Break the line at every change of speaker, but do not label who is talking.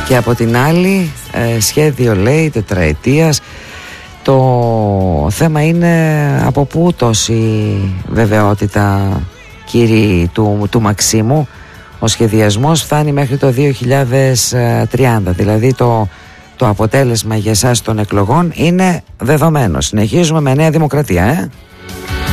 Και από την άλλη σχέδιο λέει τετραετίας. Το θέμα είναι από πού τόση βεβαιότητα, κύριοι του Μαξίμου. Ο σχεδιασμός φτάνει μέχρι το 2030, δηλαδή το αποτέλεσμα για εσάς των εκλογών είναι δεδομένο. Συνεχίζουμε με Νέα Δημοκρατία,